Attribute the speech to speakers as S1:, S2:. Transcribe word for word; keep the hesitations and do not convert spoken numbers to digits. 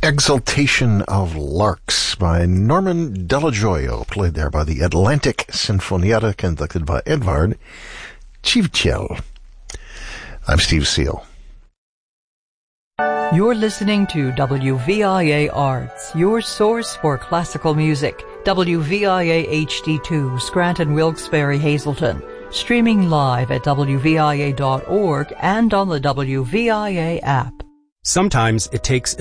S1: Exaltation of Larks by Norman Delajoyo, played there by the Atlantic Sinfonietta, conducted by Edvard Civicel. I'm Steve Seal.
S2: You're listening to W V I A Arts, your source for classical music. W V I A H D two, Scranton, Wilkes-Barre, Hazleton. Streaming live at W V I A dot org and on the W V I A app.
S3: Sometimes it takes